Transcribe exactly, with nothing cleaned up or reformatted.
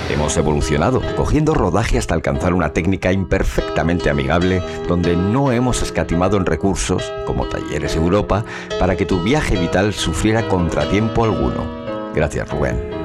Hemos evolucionado, cogiendo rodaje hasta alcanzar una técnica imperfectamente amigable donde no hemos escatimado en recursos, como Talleres Europa, para que tu viaje vital sufriera contratiempo alguno. Gracias, Rubén.